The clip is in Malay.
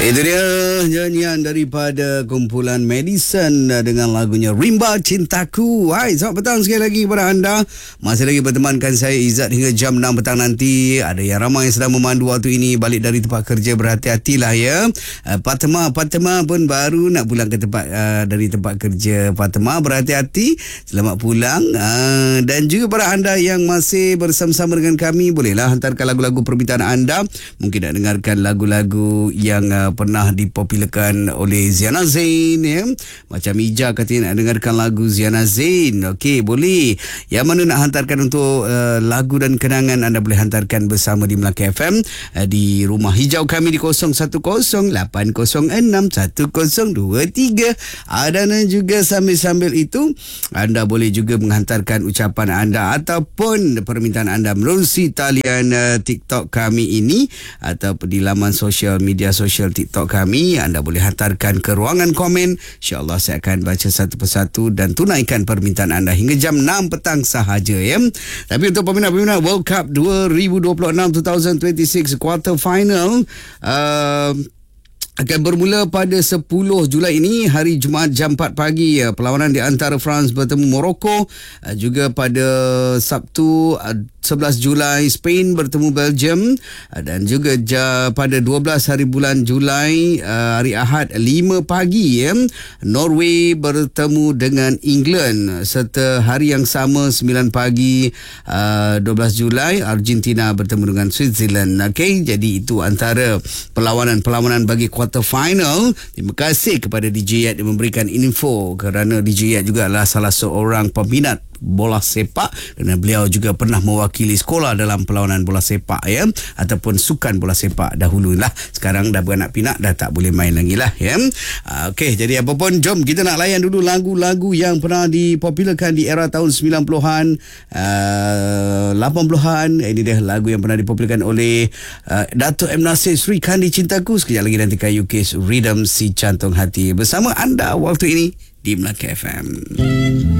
Itu dia nyanyian daripada kumpulan Madison dengan lagunya Rimba Cintaku. Hai, selamat petang sekali lagi kepada anda. Masih lagi bertemankan saya Izzat hingga jam 6 petang nanti. Ada yang ramai yang sedang memandu waktu ini balik dari tempat kerja, berhati-hatilah ya. Fatema pun baru nak pulang ke tempat dari tempat kerja. Fatema, berhati-hati, selamat pulang. Dan juga para anda yang masih bersama-sama dengan kami, bolehlah hantarkan lagu-lagu permintaan anda. Mungkin nak dengarkan lagu-lagu yang pernah dipopularkan oleh Ziana Zain ya. Macam Ija katanya nak dengarkan lagu Ziana Zain. Okey, boleh. Yang mana nak hantarkan untuk lagu dan kenangan, anda boleh hantarkan bersama di Melaka FM di rumah hijau kami di 0108061023. Dan juga sambil-sambil itu anda boleh juga menghantarkan ucapan anda ataupun permintaan anda melalui talian TikTok kami ini atau di laman sosial media sosial TikTok kami. Anda boleh hantarkan ke ruangan komen. InsyaAllah saya akan baca satu persatu dan tunaikan permintaan anda hingga jam 6 petang sahaja ya. Tapi untuk peminat-peminat World Cup 2026 quarter final akan bermula pada 10 Julai ini, hari Jumaat jam 4 pagi. Perlawanan di antara France bertemu Morocco. Juga pada Sabtu 11 Julai Spain bertemu Belgium. Dan juga pada 12 hari bulan Julai hari Ahad 5 pagi Norway bertemu dengan England. Serta hari yang sama 9 pagi 12 Julai Argentina bertemu dengan Switzerland. Okey, jadi itu antara perlawanan bagi quarter final. Terima kasih kepada DJ Yat yang memberikan info, kerana DJ Yat juga adalah salah seorang peminat bola sepak kerana beliau juga pernah mewakili sekolah dalam perlawanan bola sepak ya, ataupun sukan bola sepak dahululah. Sekarang dah beranak pinak, dah tak boleh main lagi lah ya. Okey, jadi apa pun, jom kita nak layan dulu lagu-lagu yang pernah dipopularkan di era tahun 90-an 80-an. Ini dia lagu yang pernah dipopularkan oleh Dato' M. Nasir, Sri Kandi Cintaku. Sekejap lagi nanti UK's Rhythm Si Jantung Hati bersama anda waktu ini di Melaka FM.